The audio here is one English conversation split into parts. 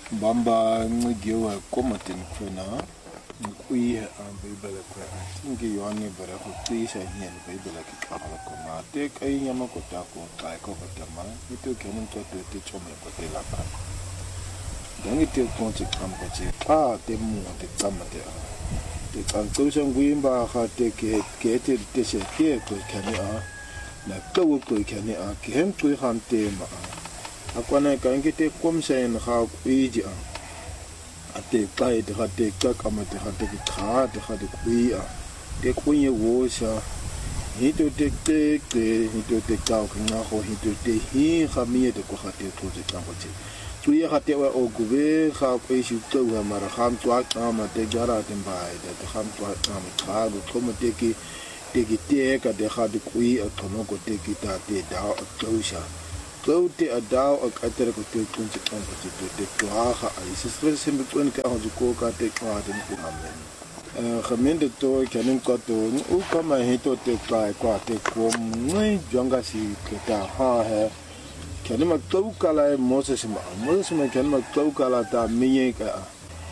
Bamba ngiwa komatin kwena ngui Bible kwa tingi yohane bara ko tisa hien Bible ki kala ko ma te kai nyama ko ta ko kai ko tama itu kemun to te chome ko te la pa dangi te ko te kam ko te mu te tsama te kan ko sang ngui ba ha te ke te se ke ko kani na ko kani ke hem ko han te ma akwana ka ngite komsen ga kuiji ate kai de hate ka kamate hate ki kha de hate kuia te kunye wosha hito te hito te ka nga ho hito te hi khamie de ko hate to te ka boche tuye hate wa o gube ga kuisi to wa mara kham twa kama te jara te bai de kham twa kama ka go komate ki te ka de hate kui a tono ko te ki ta te da o tosha Go te adao a katera ko te kunti kan ko te tuaga ai se stress se met ka ho ko ka te kwa te ku amen gemende to kenin ko to u kama hito te kwa te ko mai jonga si ke ta ha he kenin ma to kala Moses ma kenin ma to kala ta minye ka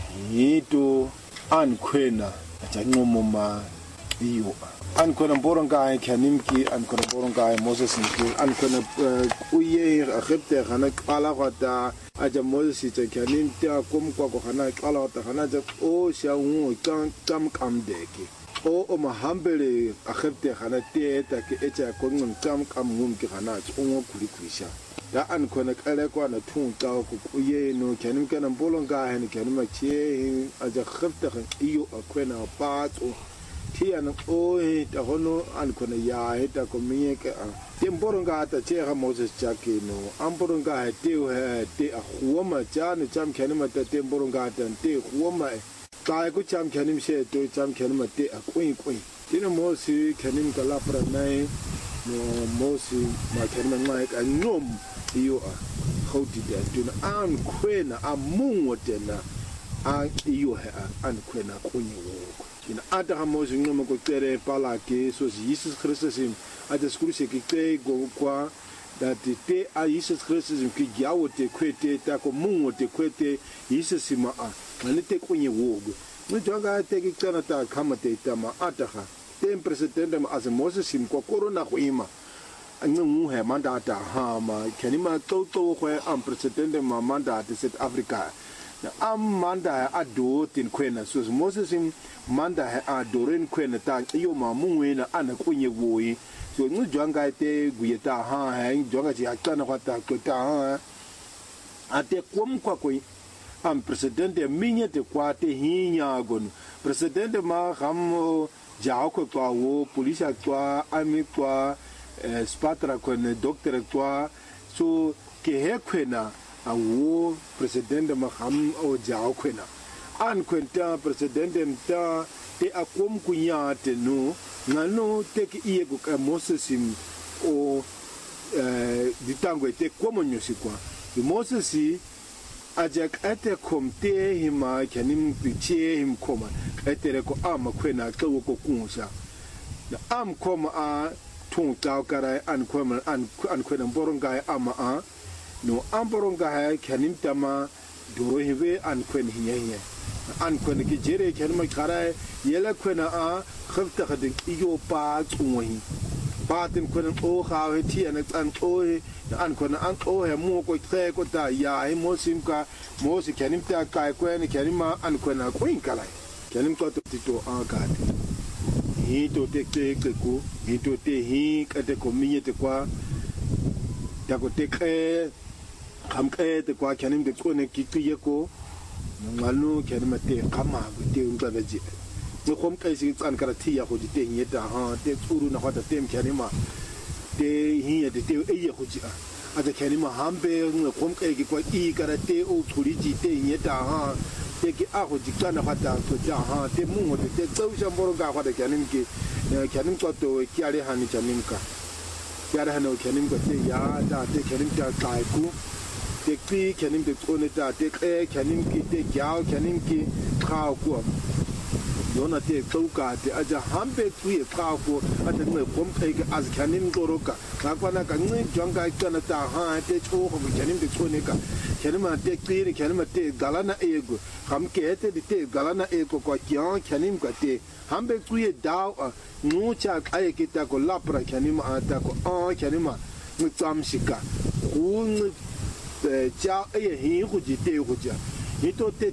hito an kwena ta ngomo ma iyo an kona boronga kenim ki an kona boronga Moses ki an kona uye Egypte khana kala khata aja Moses te kenim ta kom ko khana kala khata khana ja o shawu kam deki o mahambele Egypte khana te ta ke echa ko ngum kam ngum ki khana tsungo kulisha da an kona kala ko na tun ta ko uye no kenim kana boronga hen kenim che aja Egypte khan iyo akwena pa Tia no oe ta hono an kona ya heta ko mie ka temporonga ta che ha Moses chake no amporonga te a huoma cha no cham kenima ta temporonga ta te huoma ka ko cham kenim se to cham kenima te a kuin tino Moses kenim ka la pra nai no Moses ma kenima mai ka nom io a hoti da tino an kwena a mungotena a io ha an kwena kunyo in ata Moses ngoma ko tere pala ke so Jesus Christus ata skuru se ke go kwa that te a Jesus Christus ki jawo te kwete ta ko mungo te kwete Jesus ma a malite kunye wogo no jonga te ki kana ta kama te tama ata ha te president ma as Moses ko corona ko ima angu he mandata ha ma kenima to ko am president ma mandata South Africa manda ado tin kwena so Moses manda adoren kwena ta iyo ma munwena ana kunye woyi so ngu jwanga te guyeta ha jwanga ji akana kwata kwata ha ate kom kwa am president minye te kwate hinya gon president ma ham jao ko kwa wo police kwa ami kwa spatra ko ne doctor kwa so ke he kwena awo president maham o jao kwena an kwenta president ta te akom kunya te no ngano te ki ie ko Moses o ditango te komonyo sikwa Moses ajak ate komte hima kanim piche him koma ate ko ama kwena ko kunsa na am koma a tun ta kara an kwena boronga ama no amboronga ha kanim tama doro hebe an kwen hiye an kwen ki jere kanma kara yela kwena a khafta khadin iyo pa tsuwi batin kwen o ha ti an o an kwen an o he mo ko tre ko ta ya he mo sim ka mo si kanim ta ka kwen kanima an kwen a kuin kala kanim ko to tito a ka hi to te ko hi to te hi ka te ko minye te kwa ta ko te kam te kwa kanim de ko ne ki ko ngalo kanim te kama te unta da ji no kom kai si tsan kara ti ya ko te nyeta ha te tsuru na hota tem kanima te hiya te eye ko ji a da kanima hambe no kom kai ki kwa i kara te o tsuri ji te nyeta ha te ki a ko ji kana hota to ja ha te mu te tsau shamboro ga hota kanim ki kanim ko to ki are hani kanim ka yara hano kanim ko te ya da te kanim ta kai ku te ki kanim te tsone ta te kanim ki te gyao kanim ki khao ku yona te tokate aja hambe tuye kafo aja nge komkeke az kanim toroka kakwana ka nge jwanga kana ta ha te cho ko kanim te choneka kanima te kiri kanima te galana ego hamke te galana ego ko kyan kanim ka te hambe tuye da nucha kaye kita ko lapra kanima ata ko kanima ngtsamshika ku cha e hi ku ji te ku ja hito te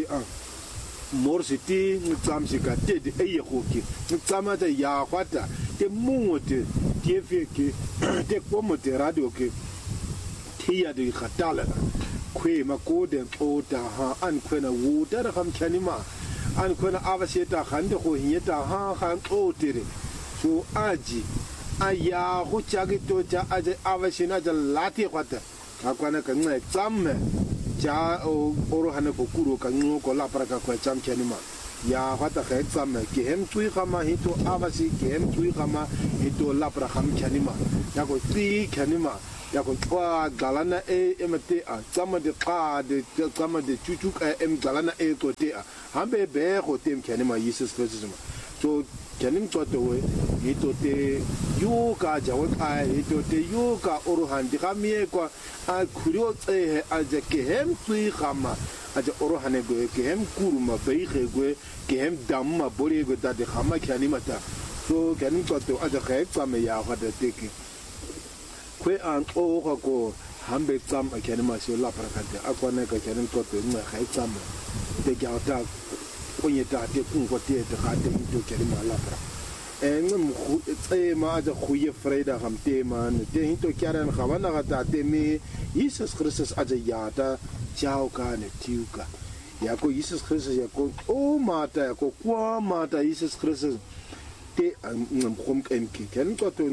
morsiti ngtsamshika te e ku ki ngtsama ta ya kwata te mungote te feke te komote radio ke tia de khatala kwe makode ota ha an kwena wuta da kam kanima an kwena avaseta khande ko hieta ha khan otere so aji aya ho chagi to cha aje avashina ja lati kwata akwana ka ngai tsamme cha oro hana ko kuro ka ngo ko la para ka ko cham kanima ya kwata ka tsamme ke hem tui kama hito avasi ke hem tui kama hito la para kham kanima ya ko ti kanima ya ko kwa galana emte a tsama de qa de tsama de chuchuk galana ko te a hambe be ko tem kanima Jesus Christ so kanim to we hito te yoga jawa ka hito te yoga orohan di kamie ko a kurio tse a je ke hem tui khama a je orohan go ke hem kuruma be ge ke hem damma bori go da de khama kanima ta so kanim to a je ke tsama ya ga de te ke kwe an ko hambe tsam a kanima so la prakate akwana ka kanim to nna ga tsama te ga ta onyeta te kungo te ga te into kanima la pra ngem tse ma ja goeie vrydag am te man te into karen gawana ga ta te me Jesus Christus aja yata chao ka ne tiuka ya ko Jesus Christus ya ko o mata ya ko kwa mata Jesus Christus te ngem khom kemki ken ko to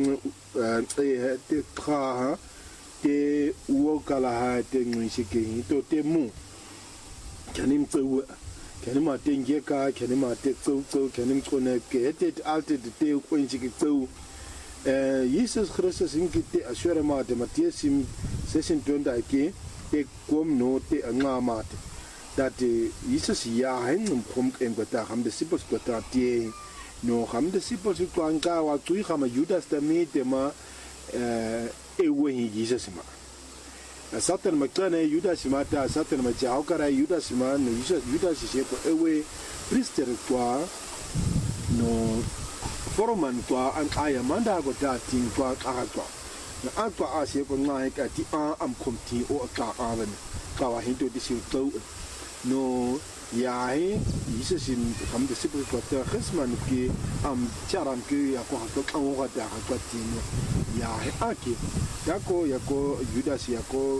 te kha te uo kala ha te ngishike to te mu kanim tsewa kanima tenge ka kanima te tso kanim kone ke te alte te kwenji ki tso Jesus Christus inkite ashore ma de Matthew session tonda ke te kom no te ngama te that Jesus ya hen kom en gota ham disciples gota te no ham disciples ko anga wa tui khama Judas te me te ma ewe Jesus ma Satan makana Judas mata Satan ma jao kara Judas ma no Judas se ko ewe priester kwa no foreman kwa an aya manda go ta tin kwa ka na akwa ase ko ngai ka ti am komti o ka aven ka wa hinto di sin to no ya he Jesus in kam de sipo ko ta khasman ki am charam ki ya ko ha ka o ga ta ka tin ya he aki ya ko Judas ya ko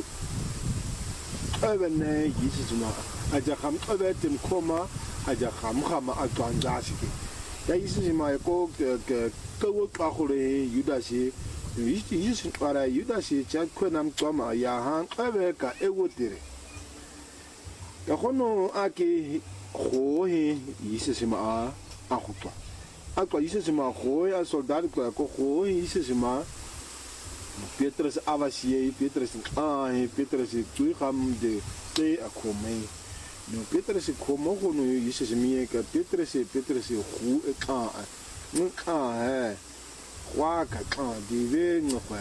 even Jesus ma aja kham abetem koma aja kham atwan jasiki ya Jesus ma ko ko ka khore Judas Jesus para Judas cha ko nam koma ya han abe ka ewotere ya kono aki khohe Jesus ma a khutwa akwa Jesus ma khohe a soldado ko khohe Jesus ma Petrus avasie Petrus Petrus tui kham de te akome no Petrus komo kono Jesus mi ka Petrus khu e ka he kwa ka di ve no kwa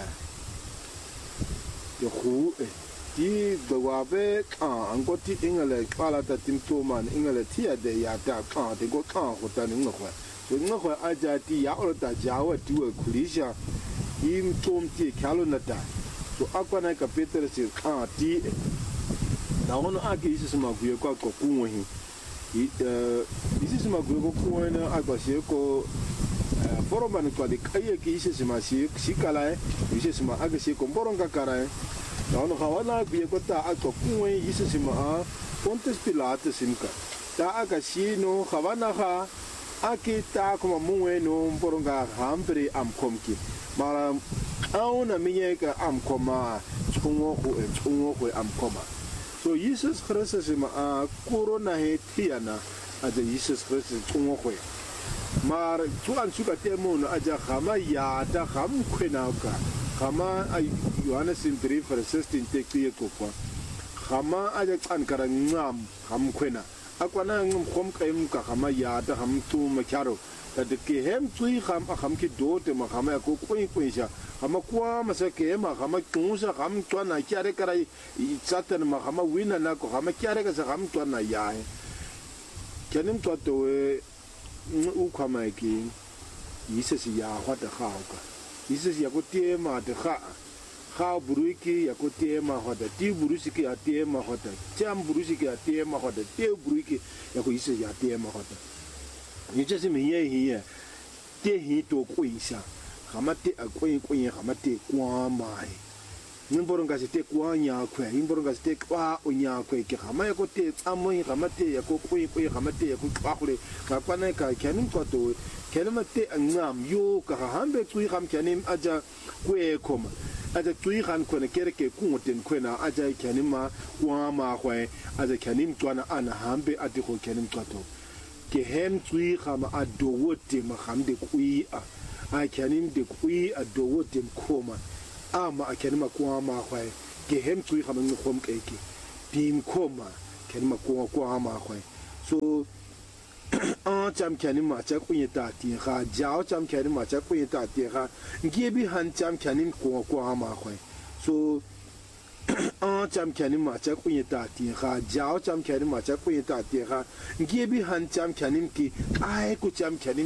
de khu e di de wa be ka an ko ti ingale pala ta tim to man ingale ti de ya ta ka de ko ka ko ta no kwa so no kwa aja ti ya o ta jawa ti wa kulisha im tom ti kalonata so akwana ka Petrus ka ti na ono aki Jesus ma guye kwa ko kunwi Jesus ma guye ko kunwi na akwase ko foroman ko de kaye ki Jesus ma si kala Jesus ma agase ko boronga kara na ono hawana guye ko ta ko kunwi Jesus ma Pontius Pilatus simka ta agasi no hawana ha aki ta ko muwe no boronga hambre am komki mara auna minyeka am koma tsungo ko am koma so Jesus Christus ma corona he tiana aja Jesus Christus tsungo ko mar tuan suka temo no aja khama ya ta kham khena ka khama Johannes 3:16 te kiye ko khama aja kan kara ngam kham khena akwana ngom kaim ka kama ya da ham tu ma kyaro da ke hem tsui kham ki do te ma khama ko kuin sha khama kwa ma sa ke ma khama kunsa kham twana kyare karai I tsatan ma khama wina na ko khama kyare ka sa kham twana ya kenim to to u khama ki yise si ya hwa da kha ka yise si ya ko tie ma de kha buruiki ya ko tie ma hoda ti burusiki ya tie ma hoda jam burusiki ya tie ma hoda te buruiki ya ko yise ya tie ma hoda ni这是没ye hi te hi to kuin sha khamate a kuin khamate kwa mai ni boron ga te kwa nya khwe ni boron ga te kwa onya khwe ke khama ya ko te tsamo hi khamate ya ko kuin khamate ya ko kwa khule ka kwana ka kyanin ko to kelamate ngam yo ka hambe tsui kham kyanim aja kwe koma aja tsui khan ko ne kere ke kungoten kwena aja kyanima kwa ma khwe aja kyanim twana ana hambe ati ko kyanim twato ke hem tsui khama adowote ma khamde kui a kyanim de kui adowote koma ama kyanima kwa ma khwe ke hem tsui khama ngom keke tim koma kyanima kwa ma khwe so jam kyanim ma cha kunye ta ti kha jao jam kyanim ma cha kunye ta ti kha ngebi han jam kyanim ko ma khwe so jam kyanim ma cha kunye ta ti kha jao jam kyanim ma cha kunye ta ti kha ngebi han jam kyanim ki ai ku jam kyanim